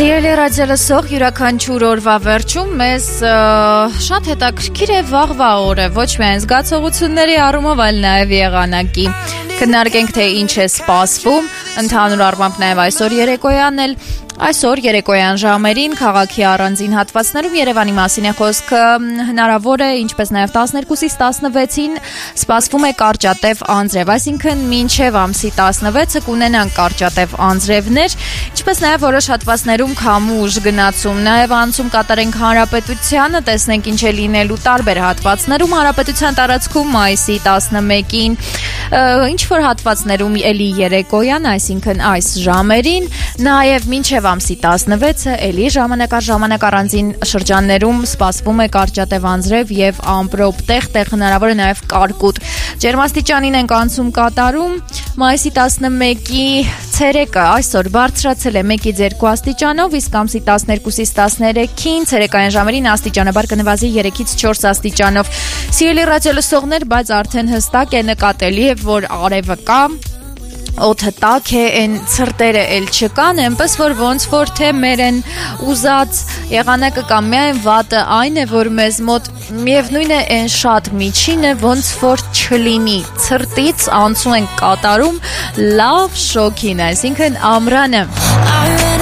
Սիրելի ռադիոլսող, յուրաքանչյուր օրվա վերջում մեզ շատ հետաքրքիր է վաղվա օրը, ոչ միայն զգացողությունների առումով, այլ նաև եղանակի։ Քննարկենք, թե ինչ է սպասվում, ընդհանուր առմամբ նաև այսօր երեկոյան էլ Այսօր երեկոյան ժամերին քաղաքի առանձին հատվածներում Երևանի մասին է խոսքը, հնարավոր է, ինչպես նաև 12-ից 16-ին սպասվում է կարճատև անձրև, այսինքն մինչև ամսի 16-ը կունենան կարճատև անձրևներ, ինչպես նաև որոշ հատվածներում քամուշ գնացում, նաև անցում կատարենք հանրապետությանը, տեսնենք ինչ է լինելու տարբեր հատվածներում, հանրապետության տարածքում մայիսի 11-ին, ինչ-որ հատվածներում էլի երեկոյան, այսինքն այս ժամերին, նաև մինչև ամսի 16-ը էլի ժամանակ առանձին շրջաններում սպասվում է կարճատև անձրև եւ ամպրոպ տեղ հնարավոր է նաև կարկուտ։ Ջերմաստիճանին ենք անցում կատարում մայիսի 11-ի ցերեկը այսօր բարձրացել է 1-ից 2 աստիճանով, իսկ ամսի 12-ից 13-ին ցերեկային ժամերին աստիճանաբար կնվազի 3-ից 4 աստիճանով։ Սիրելի ռադիոլսողներ, բայց արդեն հստակ է նկատելի, որ արևը կա, օդը տաք է, այն ցրտերը էլ չկան, այնպես որ ոնց որ թե մեր են ուզած եղանակը կամ միայն վատը այն է, որ մեզ մոտ միևնույն է այն շատ միջին է, ոնց որ չլինի, ցրտից անցու են կատարում լավ շոքին, այսինքն ամռանը։